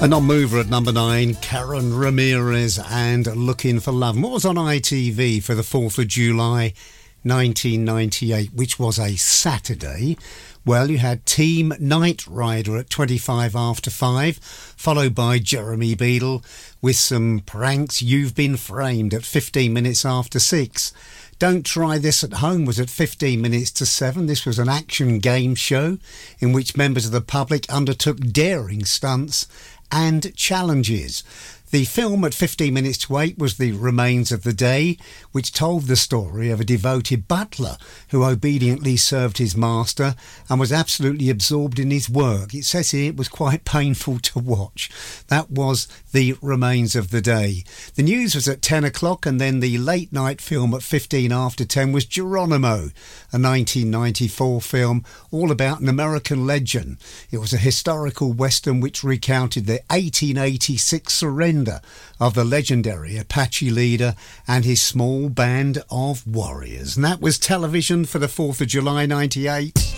A non-mover at number 9, Karen Ramirez and Looking for Love. And what was on ITV for the 4th of July 1998, which was a Saturday? Well, you had Team Knight Rider at 25 after 5, followed by Jeremy Beadle with some pranks. You've Been Framed at 15 minutes after 6. Don't Try This at Home was at 15 minutes to 7. This was an action game show in which members of the public undertook daring stunts and challenges. The film at 15 minutes to 8 was The Remains of the Day, which told the story of a devoted butler who obediently served his master and was absolutely absorbed in his work. It says here it was quite painful to watch. That was The Remains of the Day. The news was at 10 o'clock, and then the late night film at 15 after 10 was Geronimo, a 1994 film all about an American legend. It was a historical western which recounted the 1886 surrender of the legendary Apache leader and his small band of warriors. And that was television for the 4th of July 98.